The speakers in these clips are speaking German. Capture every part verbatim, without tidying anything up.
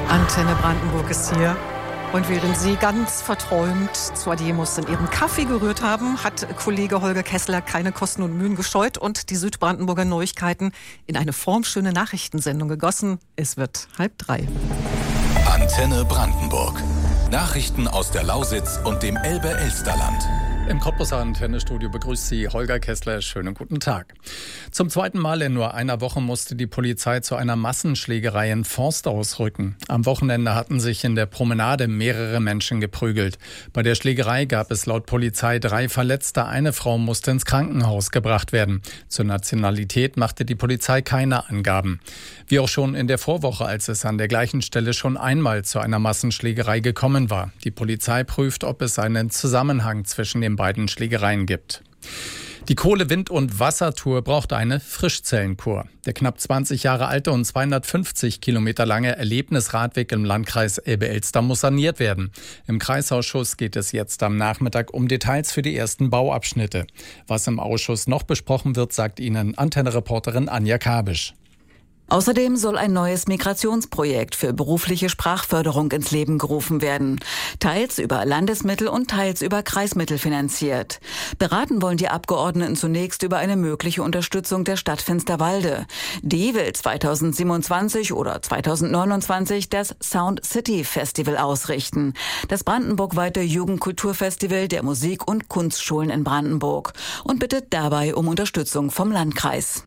Antenne Brandenburg ist hier. Und während Sie ganz verträumt Suadiemus in Ihrem Kaffee gerührt haben, hat Kollege Holger Kessler keine Kosten und Mühen gescheut und die Südbrandenburger Neuigkeiten in eine formschöne Nachrichtensendung gegossen. Es wird halb drei. Antenne Brandenburg. Nachrichten aus der Lausitz und dem Elbe-Elsterland. Im Cottbuser Antennestudio begrüßt Sie Holger Kessler. Schönen guten Tag. Zum zweiten Mal in nur einer Woche musste die Polizei zu einer Massenschlägerei in Forst ausrücken. Am Wochenende hatten sich in der Promenade mehrere Menschen geprügelt. Bei der Schlägerei gab es laut Polizei drei Verletzte. Eine Frau musste ins Krankenhaus gebracht werden. Zur Nationalität machte die Polizei keine Angaben. Wie auch schon in der Vorwoche, als es an der gleichen Stelle schon einmal zu einer Massenschlägerei gekommen war. Die Polizei prüft, ob es einen Zusammenhang zwischen den beiden Schlägereien gibt. Die Kohle-, Wind- und Wassertour braucht eine Frischzellenkur. Der knapp zwanzig Jahre alte und zweihundertfünfzig Kilometer lange Erlebnisradweg im Landkreis Elbe-Elster muss saniert werden. Im Kreisausschuss geht es jetzt am Nachmittag um Details für die ersten Bauabschnitte. Was im Ausschuss noch besprochen wird, sagt Ihnen Antenne-Reporterin Anja Kabisch. Außerdem soll ein neues Migrationsprojekt für berufliche Sprachförderung ins Leben gerufen werden. Teils über Landesmittel und teils über Kreismittel finanziert. Beraten wollen die Abgeordneten zunächst über eine mögliche Unterstützung der Stadt Finsterwalde. Die will zweitausendsiebenundzwanzig oder zweitausendneunundzwanzig das Sound City Festival ausrichten. Das brandenburgweite Jugendkulturfestival der Musik- und Kunstschulen in Brandenburg. Und bittet dabei um Unterstützung vom Landkreis.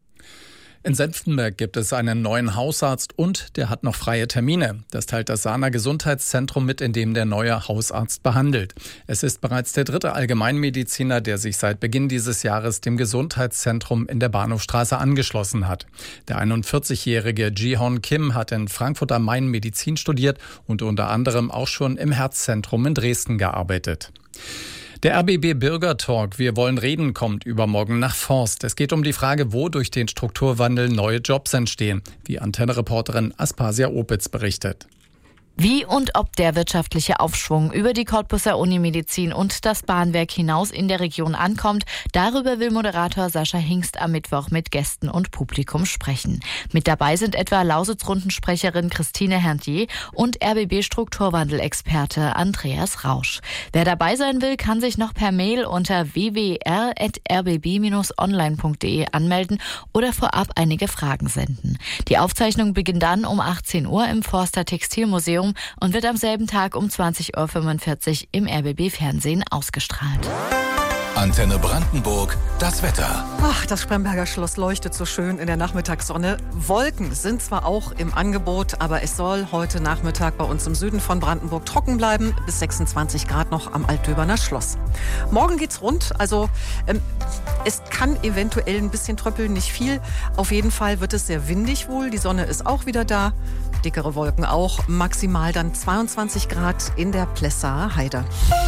In Senftenberg gibt es einen neuen Hausarzt und der hat noch freie Termine. Das teilt das Sahner Gesundheitszentrum mit, in dem der neue Hausarzt behandelt. Es ist bereits der dritte Allgemeinmediziner, der sich seit Beginn dieses Jahres dem Gesundheitszentrum in der Bahnhofstraße angeschlossen hat. Der einundvierzigjährige Ji-Hon Kim hat in Frankfurt am Main Medizin studiert und unter anderem auch schon im Herzzentrum in Dresden gearbeitet. Der R B B Bürgertalk Wir wollen reden kommt übermorgen nach Forst. Es geht um die Frage, wo durch den Strukturwandel neue Jobs entstehen, wie Antenne-Reporterin Aspasia Opitz berichtet. Wie und ob der wirtschaftliche Aufschwung über die Cottbuser Unimedizin und das Bahnwerk hinaus in der Region ankommt, darüber will Moderator Sascha Hingst am Mittwoch mit Gästen und Publikum sprechen. Mit dabei sind etwa Lausitz-Rundensprecherin Christine Herntier und R B B-Strukturwandel-Experte Andreas Rausch. Wer dabei sein will, kann sich noch per Mail unter w w r punkt r b b bindestrich online punkt d e anmelden oder vorab einige Fragen senden. Die Aufzeichnung beginnt dann um achtzehn Uhr im Forster Textilmuseum und wird am selben Tag um zwanzig Uhr fünfundvierzig im R B B-Fernsehen ausgestrahlt. Antenne Brandenburg, das Wetter. Ach, das Spremberger Schloss leuchtet so schön in der Nachmittagssonne. Wolken sind zwar auch im Angebot, aber es soll heute Nachmittag bei uns im Süden von Brandenburg trocken bleiben. Bis sechsundzwanzig Grad noch am Altdöberner Schloss. Morgen geht's rund, also ähm, es kann eventuell ein bisschen tröppeln, nicht viel. Auf jeden Fall wird es sehr windig wohl. Die Sonne ist auch wieder da. Dickere Wolken auch. Maximal dann zweiundzwanzig Grad in der Plessaer Heide.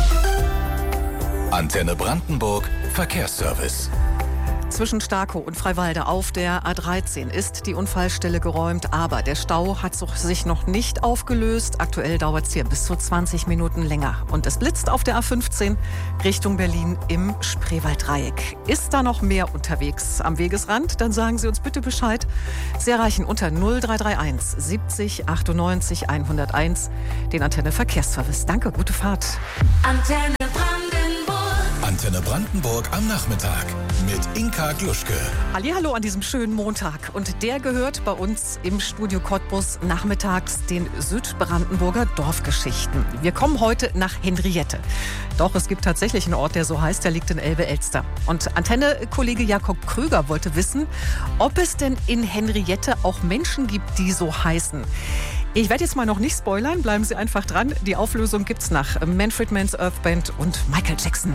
Antenne Brandenburg Verkehrsservice. Zwischen Starkow und Freiwalde auf der A dreizehn ist die Unfallstelle geräumt, aber der Stau hat sich noch nicht aufgelöst. Aktuell dauert es hier bis zu zwanzig Minuten länger. Und es blitzt auf der A fünfzehn Richtung Berlin im Spreewalddreieck. Ist da noch mehr unterwegs am Wegesrand? Dann sagen Sie uns bitte Bescheid. Sie erreichen unter null drei drei eins siebzig achtundneunzig hunderteins den Antenne Verkehrsservice. Danke, gute Fahrt. Antenne Antenne Brandenburg am Nachmittag mit Inka Gluschke. Hallihallo an diesem schönen Montag. Und der gehört bei uns im Studio Cottbus nachmittags den Südbrandenburger Dorfgeschichten. Wir kommen heute nach Henriette. Doch es gibt tatsächlich einen Ort, der so heißt, der liegt in Elbe-Elster. Und Antenne-Kollege Jakob Krüger wollte wissen, ob es denn in Henriette auch Menschen gibt, die so heißen. Ich werde jetzt mal noch nicht spoilern, bleiben Sie einfach dran. Die Auflösung gibt's nach Manfred Mann's Earth Band und Michael Jackson.